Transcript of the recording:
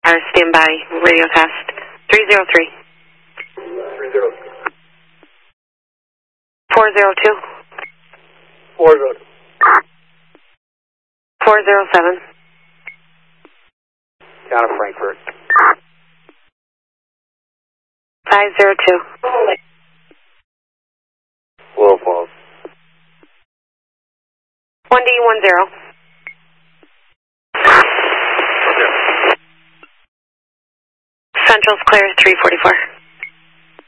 Stand by. Radio test. 303. 402. 402. 407. Town of Frankfurt. 502. Willow Falls. 1D10. Central's clear, 344.